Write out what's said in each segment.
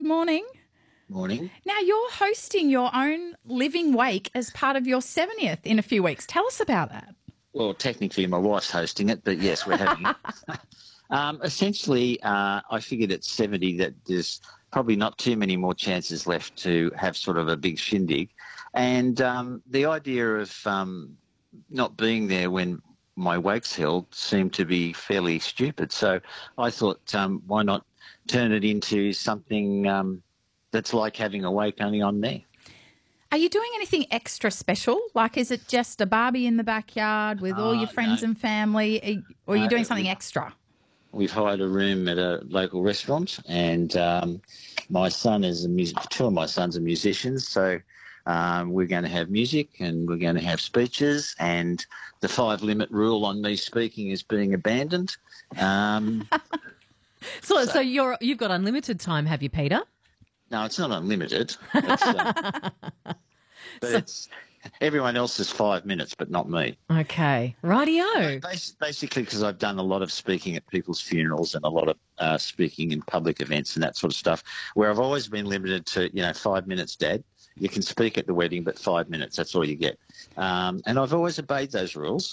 morning. Morning. Now, you're hosting your own living wake as part of your 70th in a few weeks. Tell us about that. Well, technically my wife's hosting it, but yes, we're having it. Essentially, I figured at 70 that there's probably not too many more chances left to have sort of a big shindig. And the idea of not being there when my wake's held seemed to be fairly stupid. So I thought, why not turn it into something that's like having a wake, only I'm there. Are you doing anything extra special? Like, is it just a barbie in the backyard with all your friends and family? Or are you doing something extra? We've hired a room at a local restaurant, and my son is two of my sons are musicians, so we're going to have music and we're going to have speeches, and the 5-limit rule on me speaking is being abandoned. So you've got unlimited time, have you, Peter? No, it's not unlimited. It's everyone else is 5 minutes, but not me. Okay, rightio. Basically, because I've done a lot of speaking at people's funerals and a lot of speaking in public events and that sort of stuff, where I've always been limited to 5 minutes, Dad. You can speak at the wedding, but 5 minutes, that's all you get. And I've always obeyed those rules,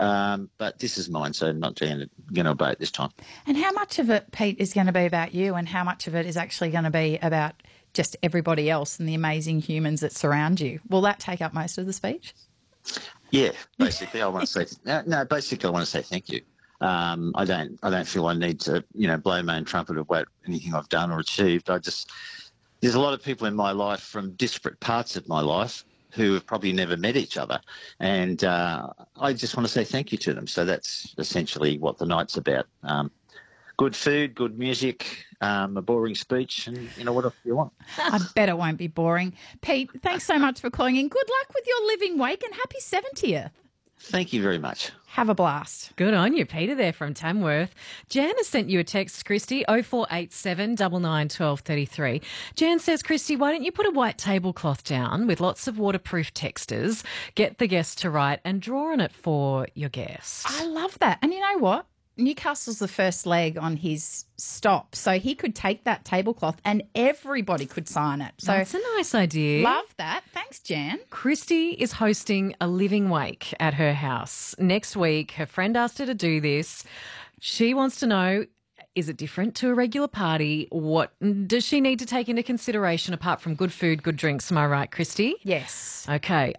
but this is mine, so I'm not going to obey it this time. And how much of it, Pete, is going to be about you, and how much of it is actually going to be about just everybody else and the amazing humans that surround you? Will that take up most of the speech? Yeah, basically, I want to say Basically, I want to say thank you. I don't feel I need to blow my own trumpet about anything I've done or achieved. There's a lot of people in my life from disparate parts of my life who have probably never met each other, and I just want to say thank you to them. So that's essentially what the night's about. Good food, good music, a boring speech, and what else do you want? I bet it won't be boring. Pete, thanks so much for calling in. Good luck with your living wake and happy 70th. Thank you very much. Have a blast. Good on you, Peter, there from Tamworth. Jan has sent you a text, Christy, 0487 99 12 33. Jan says, Christy, why don't you put a white tablecloth down with lots of waterproof texters, get the guest to write and draw on it for your guest. I love that. And you know what? Newcastle's the first leg on his stop, so he could take that tablecloth and everybody could sign it. So that's a nice idea. Love that. Thanks, Jan. Christy is hosting a living wake at her house next week. Her friend asked her to do this. She wants to know, is it different to a regular party? What does she need to take into consideration apart from good food, good drinks? Am I right, Christy? Yes. Okay.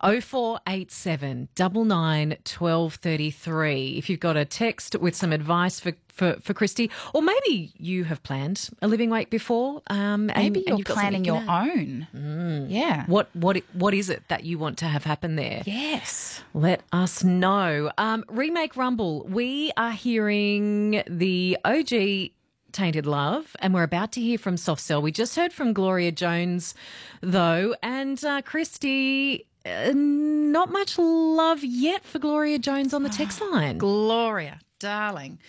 0487 99 12 33. If you've got a text with some advice for Christy, or maybe you have planned a living wake before. Maybe you're planning your own. Yeah. What is it that you want to have happen there? Yes. Let us know. Remake Rumble. We are hearing the OG Tainted Love, and we're about to hear from Soft Cell. We just heard from Gloria Jones, though, and Christy, not much love yet for Gloria Jones on the text line. Gloria, darling.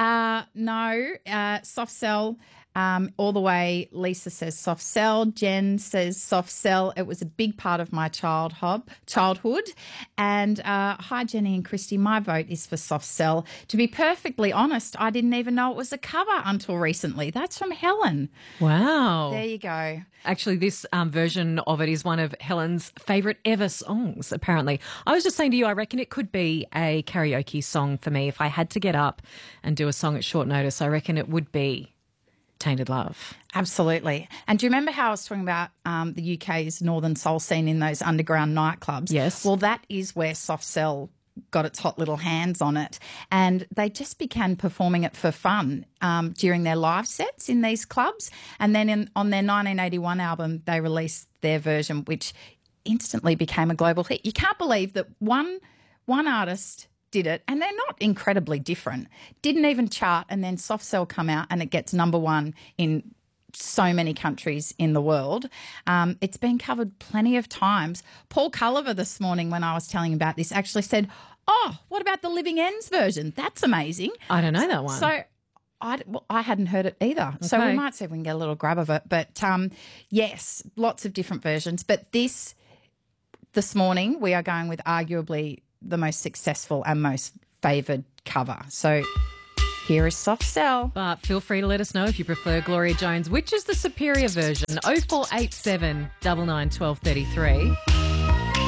No, Soft Cell. All the way, Lisa says soft cell. Jen says soft cell. It was a big part of my childhood. And hi, Jenny and Christy. My vote is for soft cell. To be perfectly honest, I didn't even know it was a cover until recently. That's from Helen. Wow. There you go. Actually, this version of it is one of Helen's favourite ever songs, apparently. I was just saying to you, I reckon it could be a karaoke song for me. If I had to get up and do a song at short notice, I reckon it would be Tainted Love. Absolutely. And do you remember how I was talking about the UK's northern soul scene in those underground nightclubs? Yes. Well, that is where Soft Cell got its hot little hands on it. And they just began performing it for fun during their live sets in these clubs. And then on their 1981 album, they released their version, which instantly became a global hit. You can't believe that one artist did it, and they're not incredibly different. Didn't even chart, and then Soft Cell come out and it gets #1 in so many countries in the world. It's been covered plenty of times. Paul Culliver this morning, when I was telling him about this, actually said, oh, what about the Living Ends version? That's amazing. I don't know that one. So I hadn't heard it either. Okay. So we might see if we can get a little grab of it. But yes, lots of different versions. But this morning we are going with arguably the most successful and most favoured cover. So Here is Soft Cell. But feel free to let us know if you prefer Gloria Jones. Which is the superior version? 0487 99 12 33.